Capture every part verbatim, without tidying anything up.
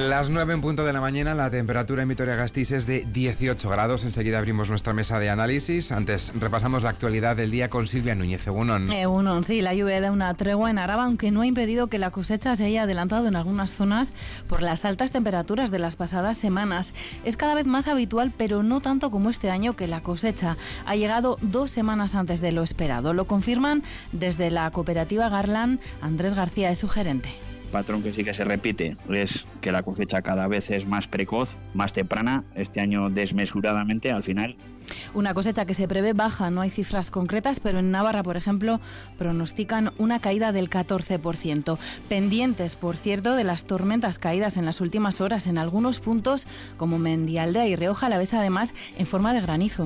Las nueve en punto de la mañana, la temperatura en Vitoria-Gasteiz es de dieciocho grados. Enseguida abrimos nuestra mesa de análisis. Antes repasamos la actualidad del día con Silvia Núñez. Egunon. Egunon, sí, la lluvia da una tregua en Araba, aunque no ha impedido que la cosecha se haya adelantado en algunas zonas por las altas temperaturas de las pasadas semanas. Es cada vez más habitual, pero no tanto como este año, que la cosecha ha llegado dos semanas antes de lo esperado. Lo confirman desde la cooperativa Garland. Andrés García es su gerente. Patrón que sí que se repite es que la cosecha cada vez es más precoz, más temprana, este año desmesuradamente al final. Una cosecha que se prevé baja, no hay cifras concretas, pero en Navarra, por ejemplo, pronostican una caída del catorce por ciento. Pendientes, por cierto, de las tormentas caídas en las últimas horas en algunos puntos como Mendialdea y Rioja Alavesa, además en forma de granizo.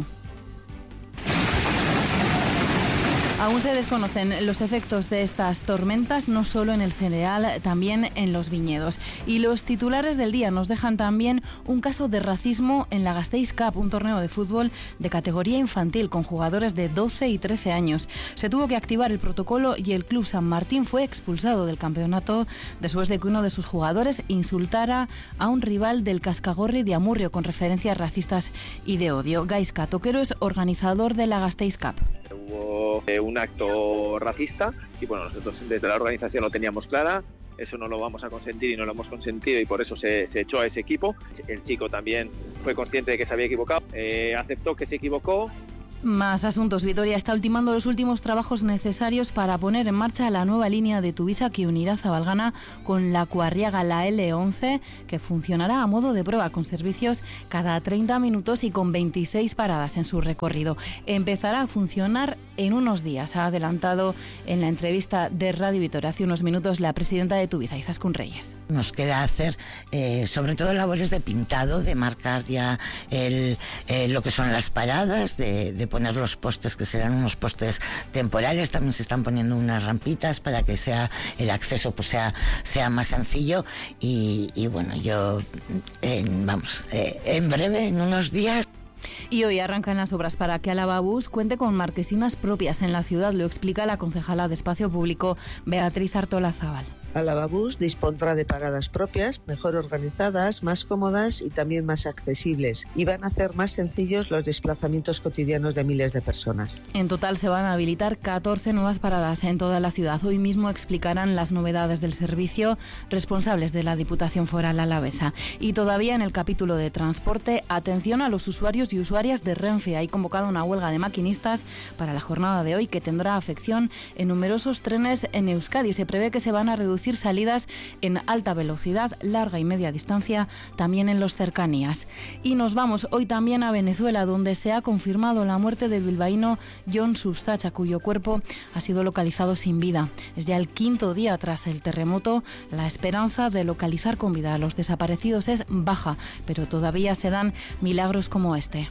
Aún se desconocen los efectos de estas tormentas, no solo en el cereal, también en los viñedos. Y los titulares del día nos dejan también un caso de racismo en la Gasteiz Cup, un torneo de fútbol de categoría infantil con jugadores de doce y trece años. Se tuvo que activar el protocolo y el Club San Martín fue expulsado del campeonato después de que uno de sus jugadores insultara a un rival del Cascagorri de Amurrio con referencias racistas y de odio. Gaizka Toquero es organizador de la Gasteiz Cup. Hubo eh, un acto racista y bueno, nosotros desde la organización lo teníamos clara, eso no lo vamos a consentir y no lo hemos consentido y por eso se, se echó a ese equipo. El chico también fue consciente de que se había equivocado, eh, aceptó que se equivocó. Más asuntos. Vitoria está ultimando los últimos trabajos necesarios para poner en marcha la nueva línea de Tuvisa que unirá Zabalgana con la Cuarriaga, la ele once, que funcionará a modo de prueba con servicios cada treinta minutos y con veintiséis paradas en su recorrido. Empezará a funcionar en unos días. Ha adelantado en la entrevista de Radio Vitoria hace unos minutos la presidenta de Tuvisa, Izaskun Reyes. Nos queda hacer eh, sobre todo labores de pintado, de marcar ya el, eh, lo que son las paradas, de, de poner los postes que serán unos postes temporales. También se están poniendo unas rampitas para que sea el acceso pues sea, sea más sencillo y, y bueno, yo eh, vamos, eh, en breve, en unos días. Y hoy arrancan las obras para que Alavabús cuente con marquesinas propias en la ciudad, lo explica la concejala de Espacio Público, Beatriz Artolazábal. Alavabús dispondrá de paradas propias, mejor organizadas, más cómodas y también más accesibles, y van a hacer más sencillos los desplazamientos cotidianos de miles de personas. En total se van a habilitar catorce nuevas paradas en toda la ciudad. Hoy mismo explicarán las novedades del servicio responsables de la Diputación Foral Alavesa. Y todavía en el capítulo de transporte, atención a los usuarios y usuarias de Renfe. Hay convocado una huelga de maquinistas para la jornada de hoy que tendrá afección en numerosos trenes en Euskadi. Se prevé que se van a reducir salidas en alta velocidad, larga y media distancia, también en los cercanías. Y nos vamos hoy también a Venezuela, donde se ha confirmado la muerte del bilbaíno John Sustacha, cuyo cuerpo ha sido localizado sin vida. Es ya el quinto día tras el terremoto. La esperanza de localizar con vida a los desaparecidos es baja, pero todavía se dan milagros como este.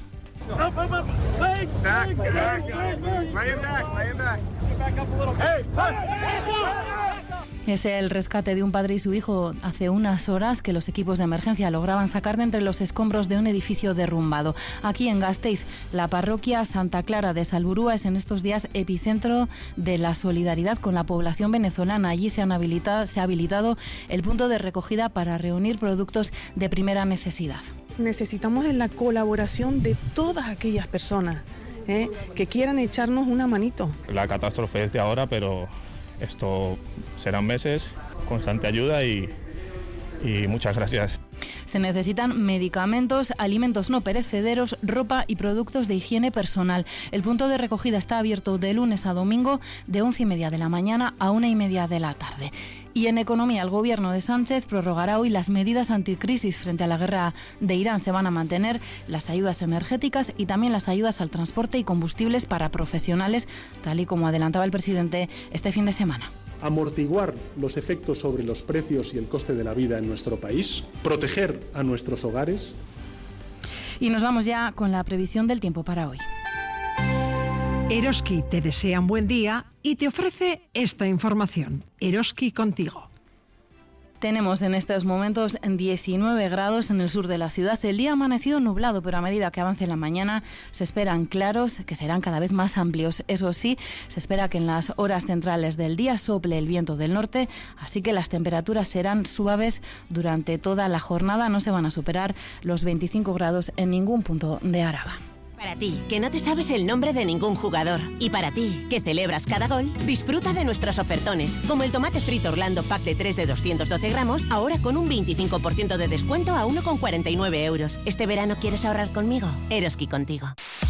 Es el rescate de un padre y su hijo hace unas horas que los equipos de emergencia lograban sacar de entre los escombros de un edificio derrumbado. Aquí en Gasteiz, la parroquia Santa Clara de Salburúa es en estos días epicentro de la solidaridad con la población venezolana. Allí se, han habilitado, se ha habilitado el punto de recogida para reunir productos de primera necesidad. Necesitamos la colaboración de todas aquellas personas ¿eh? que quieran echarnos una manito. La catástrofe es de ahora, pero esto serán meses, constante ayuda y, y muchas gracias. Se necesitan medicamentos, alimentos no perecederos, ropa y productos de higiene personal. El punto de recogida está abierto de lunes a domingo de once y media de la mañana a una y media de la tarde. Y en economía, el gobierno de Sánchez prorrogará hoy las medidas anticrisis frente a la guerra de Irán. Se van a mantener las ayudas energéticas y también las ayudas al transporte y combustibles para profesionales, tal y como adelantaba el presidente este fin de semana. Amortiguar los efectos sobre los precios y el coste de la vida en nuestro país, proteger a nuestros hogares. Y nos vamos ya con la previsión del tiempo para hoy. Eroski te desea un buen día y te ofrece esta información. Eroski contigo. Tenemos en estos momentos diecinueve grados en el sur de la ciudad. El día ha amanecido nublado, pero a medida que avance la mañana se esperan claros que serán cada vez más amplios. Eso sí, se espera que en las horas centrales del día sople el viento del norte, así que las temperaturas serán suaves durante toda la jornada. No se van a superar los veinticinco grados en ningún punto de Araba. Para ti, que no te sabes el nombre de ningún jugador. Y para ti, que celebras cada gol, disfruta de nuestros ofertones, como el tomate frito Orlando Pack de tres de doscientos doce gramos, ahora con un veinticinco por ciento de descuento a uno con cuarenta y nueve euros. ¿Este verano quieres ahorrar conmigo? Eroski contigo.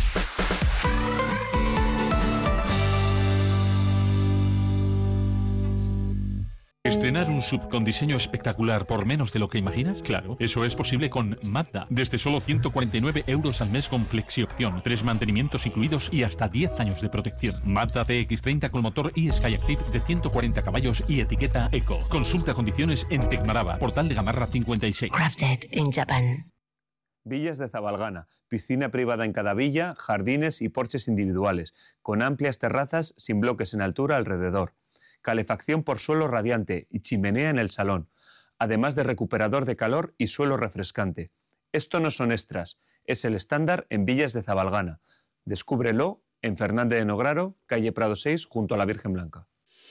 ¿Estrenar un S U V con diseño espectacular por menos de lo que imaginas? Claro, eso es posible con Mazda. Desde solo ciento cuarenta y nueve euros al mes con flexiopción, tres mantenimientos incluidos y hasta diez años de protección. Mazda C X treinta con motor y Skyactiv de ciento cuarenta caballos y etiqueta Eco. Consulta condiciones en Tecmaraba, Portal de Gamarra cincuenta y seis. Crafted in Japan. Villas de Zabalgana, piscina privada en cada villa, jardines y porches individuales, con amplias terrazas sin bloques en altura alrededor. Calefacción por suelo radiante y chimenea en el salón, además de recuperador de calor y suelo refrescante. Esto no son extras, es el estándar en Villas de Zabalgana. Descúbrelo en Fernández de Nograro, calle Prado seis, junto a la Virgen Blanca.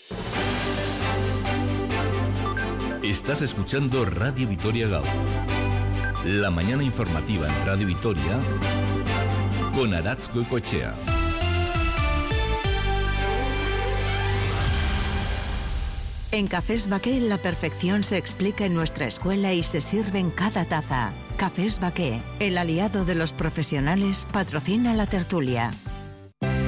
Estás escuchando Radio Vitoria Gau. La mañana informativa en Radio Vitoria con Aratz Goicoechea. En Cafés Baqué la perfección se explica en nuestra escuela y se sirve en cada taza. Cafés Baqué, el aliado de los profesionales, patrocina la tertulia.